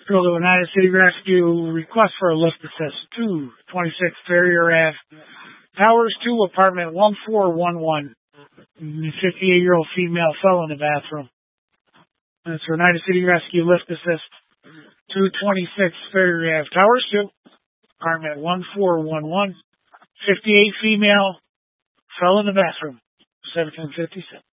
Go to United City Rescue. Request for a lift assist. 226 Ferrier Ave. Towers 2, apartment 1411. 58-year-old female fell in the bathroom. That's for United City Rescue lift assist. 226 Ferrier Ave. Towers 2, apartment 1411. 58 female fell in the bathroom. 1756.